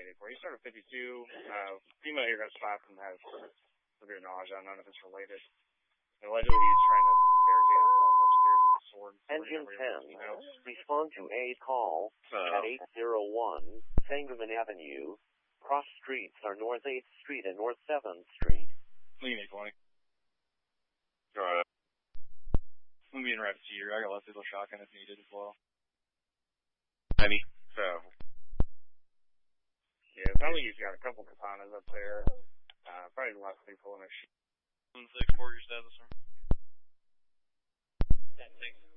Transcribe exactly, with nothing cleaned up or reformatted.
eighty-four. He started fifty-two. Uh, female here got spot and has severe nausea. I don't know if it's related. And allegedly, he's trying to barricade himself upstairs with a sword. Engine ten, respond to a call uh, at eight oh one Sangerman Avenue. Cross streets are North eighth Street and North seventh Street. Lean eight twenty. Alright. I'm being rapid here. I got left little shotgun if needed as well. Maybe. So. Yeah, probably he's got a couple katanas up there. Uh, probably the last people in a sheet. one six four, your status, sir. ten six.